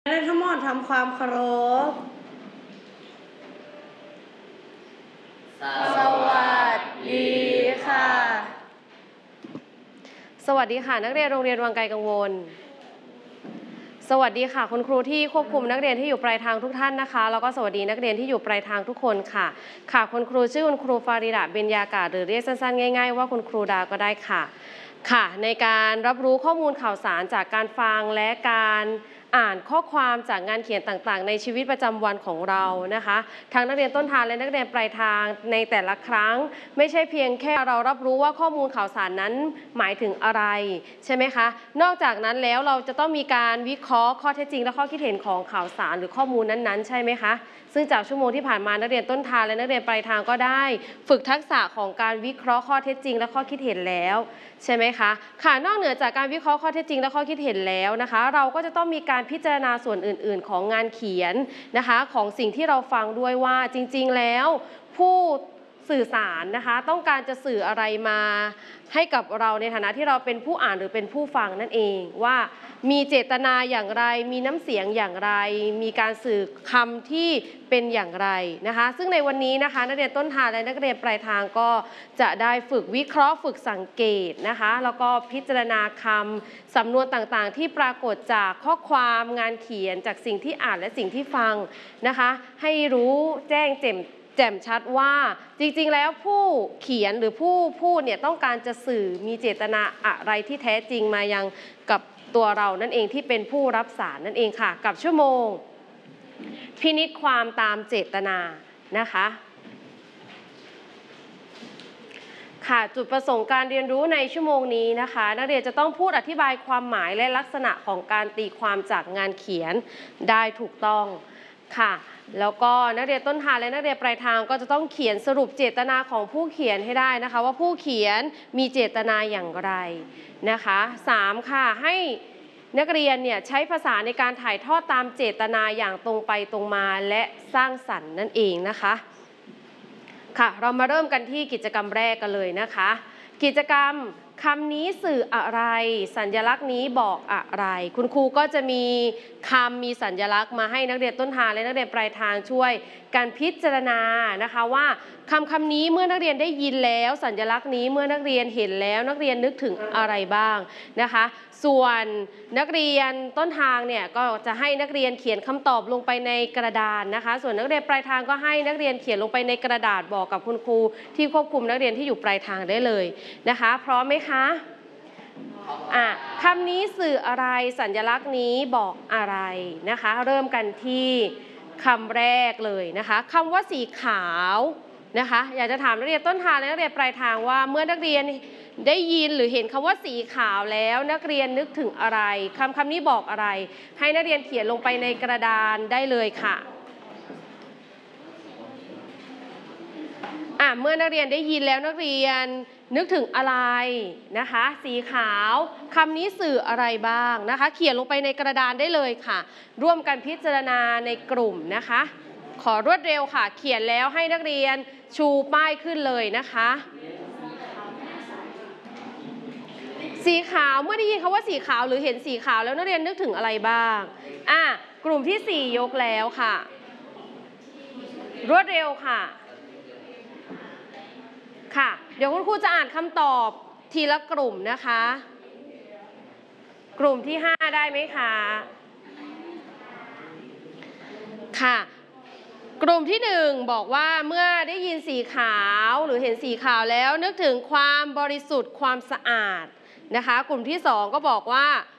และทั้งหมดทำความเคารพสวัสดีค่ะสวัสดีค่ะนักเรียนโรงเรียนวังไกลกังวลสวัสดีค่ะคุณครูที่ควบคุมนักเรียนที่อยู่ปลายทางทุกท่านนะคะแล้วก็สวัสดีนักเรียนที่อยู่ปลายทางทุกคนค่ะคุณครูชื่อคุณครูฟาริดาเบญญากาศหรือเรียกสั้นๆง่ายๆว่าคุณครูดาก็ได้ค่ะในการรับรู้ข้อมูลข่าวสารจากการฟังและการอ่านข้อความจากงานเขียนต่างๆในชีวิตประจำวันของเรานะคะทั้งนักเรียนต้นทางและนักเรียนปลายทางในแต่ละครั้งไม่ใช่เพียงแค่เรารับรู้ว่าข้อมูลข่าวสารนั้นหมายถึงอะไรใช่ไหมคะนอกจากนั้นแล้วเราจะต้องมีการวิเคราะห์ข้อเท็จจริงและข้อคิดเห็นของข่าวสารหรือข้อมูลนั้นๆใช่ไหมคะซึ่งจากชั่วโมงที่ผ่านมานักเรียนต้นทางและนักเรียนปลายทางก็ได้ฝึกทักษะของการวิเคราะห์ข้อเท็จจริงและข้อคิดเห็นแล้วใช่ไหมคะนอกเหนือจากการวิเคราะห์ข้อเท็จจริงและข้อคิดเห็นแล้วนะคะเราก็จะต้องมีการพิจารณาส่วนอื่นๆของงานเขียนนะคะของสิ่งที่เราฟังด้วยว่าจริงๆแล้วผู้สื่อสารนะคะต้องการจะสื่ออะไรมาให้กับเราในฐานะที่เราเป็นผู้อ่านหรือเป็นผู้ฟังนั่นเองว่ามีเจตนาอย่างไรมีน้ำเสียงอย่างไรมีการสื่อคำที่เป็นอย่างไรนะคะซึ่งในวันนี้นะคะนักเรียนต้นทางและนักเรียนปลายทางก็จะได้ฝึกวิเคราะห์ฝึกสังเกตนะคะแล้วก็พิจารณาคำสำนวนต่างๆที่ปรากฏจากข้อความงานเขียนจากสิ่งที่อ่านและสิ่งที่ฟังนะคะให้รู้แจ้งแจ่มชัดว่าจริงๆแล้วผู้เขียนหรือผู้พูดเนี่ยต้องการจะสื่อมีเจตนาอะไรที่แท้จริงมายังกับตัวเรานั่นเองที่เป็นผู้รับสารนั่นเองค่ะกับชั่วโมงพินิจความตามเจตนานะคะจุดประสงค์การเรียนรู้ในชั่วโมงนี้นะคะนักเรียนจะต้องพูดอธิบายความหมายและลักษณะของการตีความจากงานเขียนได้ถูกต้องแล้วก็นักเรียนต้นทางและนักเรียนปลายทางก็จะต้องเขียนสรุปเจตนาของผู้เขียนให้ได้นะคะว่าผู้เขียนมีเจตนาอย่างไรนะคะ3ให้นักเรียนเนี่ยใช้ภาษาในการถ่ายทอดตามเจตนาอย่างตรงไปตรงมาและสร้างสรรค์นั่นเองนะคะเรามาเริ่มกันที่กิจกรรมแรกกันเลยนะคะกิจกรรมคำนี้สื่ออะไรสัญลักษณ์นี้บอกอะไรคุณครูก็จะมีคำมีสัญลักษณ์มาให้นักเรียนต้นทางและนักเรียนปลายทางช่วยการพิจารณานะคะว่าคำนี้เมื่อนักเรียนได้ยินแล้วสัญลักษณ์นี้เมื่อนักเรียนเห็นแล้วนักเรียนนึกถึงอะไรบ้างนะคะส่วนนักเรียนต้นทางเนี่ยก็จะให้นักเรียนเขียนคำตอบลงไปในกระดานนะคะส่วนนักเรียนปลายทางก็ให้นักเรียนเขียนลงไปในกระดาษบอกกับคุณครูที่ควบคุมนักเรียนที่อยู่ปลายทางได้เลยนะคะพร้อมไหมคะคำนี้สื่ออะไรสัญลักษณ์นี้บอกอะไรนะคะเริ่มกันที่คำแรกเลยนะคะคำว่าสีขาวนะคะอยากจะถามนักเรียนต้นทางและนักเรียนปลายทางว่าเมื่อนักเรียนได้ยินหรือเห็นคำว่าสีขาวแล้วนักเรียนนึกถึงอะไรคำนี้บอกอะไรให้นักเรียนเขียนลงไปในกระดานได้เลยค่ะเมื่อนักเรียนได้ยินแล้วนักเรียนนึกถึงอะไรนะคะสีขาวคำนี้สื่ออะไรบ้างนะคะเขียนลงไปในกระดานได้เลยค่ะร่วมกันพิจารณาในกลุ่มนะคะขอรวดเร็วค่ะเขียนแล้วให้นักเรียนชูป้ายขึ้นเลยนะคะสีขาวเมื่อได้ยินคำว่าสีขาวหรือเห็นสีขาวแล้วนักเรียนนึกถึงอะไรบ้างกลุ่มที่4ยกแล้วค่ะรวดเร็วค่ะเดี๋ยวคุณครูจะอ่านคำตอบทีละกลุ่มนะคะกลุ่มที่5ได้ไหมคะกลุ่มที่1บอกว่าเมื่อได้ยินสีขาวหรือเห็นสีขาวแล้วนึกถึงความบริสุทธิ์ความสะอาดนะคะกลุ่มที่2ก็บอกว่า